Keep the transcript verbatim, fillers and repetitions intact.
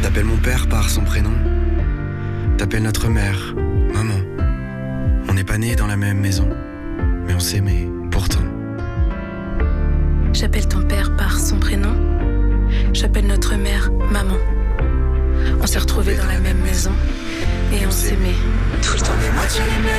T'appelles mon père par son prénom. T'appelles notre mère maman. On n'est pas nés dans la même maison, mais on s'aimait pourtant. J'appelle ton père par son prénom. J'appelle notre mère maman. On s'est retrouvés dans la même maison et on s'aimait tout le temps. On est moitié les mêmes.